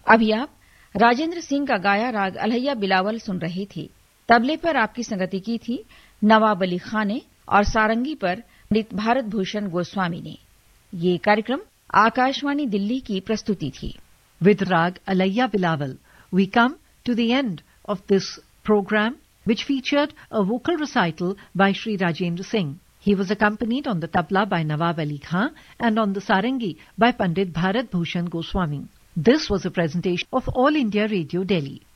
अभी आप राजेंद्र सिंह का गाया राग अलैया बिलावल सुन रहे थे। तबले पर आपकी संगति की थी नवाब अली खान ने और सारंगी पर पंडित भारत भूषण गोस्वामी ने। ये कार्यक्रम आकाशवाणी दिल्ली की प्रस्तुति थी। With Rag Alaiya Bilawal, we come to the end of this program, which featured a vocal recital by Sri Rajendra Singh. He was accompanied on the tabla by Nawab Ali Khan and on the sarangi by Pandit Bharat Bhushan Goswami. This was a presentation of All India Radio Delhi.